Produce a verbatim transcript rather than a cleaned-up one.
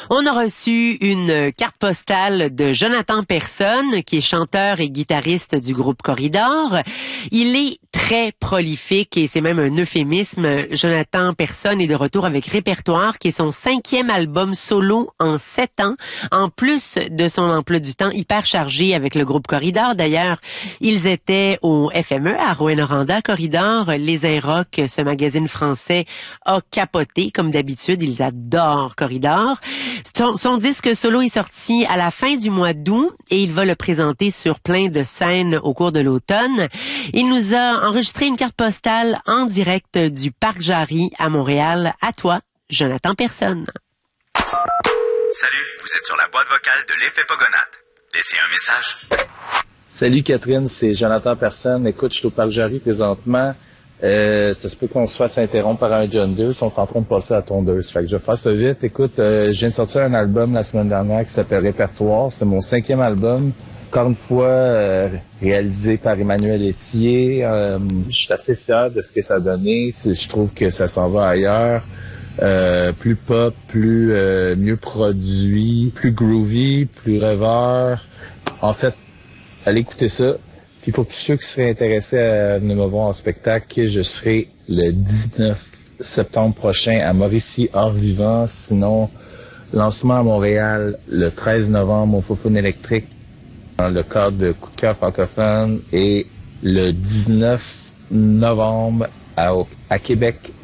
On a reçu une carte postale de Jonathan Personne, qui est chanteur et guitariste du groupe Corridor. Il est très prolifique et c'est même un euphémisme. Jonathan Personne est de retour avec Répertoire, qui est son cinquième album solo en sept ans, en plus de son emploi du temps hyper chargé avec le groupe Corridor. D'ailleurs, ils étaient au F M E à Rouyn-Noranda. Corridor, les Inrock, ce magazine français, a capoté comme d'habitude. Ils adorent Corridor. Son, son disque solo est sorti à la fin du mois d'août et il va le présenter sur plein de scènes au cours de l'automne. Il nous a enregistré une carte postale en direct du Parc Jarry à Montréal. À toi, Jonathan Personne. Salut, vous êtes sur la boîte vocale de l'Effet Pogonate. Laissez un message. Salut Catherine, c'est Jonathan Personne. Écoute, je suis au Parc Jarry présentement. Euh, ça se peut qu'on se fasse interrompre par un John deux. Ils sont en train de passer à la tondeuse. Fait que je vais faire ça vite. Écoute, euh, je viens de sortir un album la semaine dernière qui s'appelle Répertoire. C'est mon cinquième album. Encore une fois, euh, réalisé par Emmanuel Etier. Euh, je suis assez fier de ce que ça a donné. Je trouve que ça s'en va ailleurs. Euh, plus pop, plus euh, mieux produit, plus groovy, plus rêveur. En fait, allez écouter ça. Puis pour tous ceux qui seraient intéressés à venir me voir en spectacle, je serai le dix-neuf septembre prochain à Mauricie Hors-Vivant. Sinon, lancement à Montréal le treize novembre au Foufoune électrique dans le cadre de Coup de cœur francophone et le dix-neuf novembre à, à Québec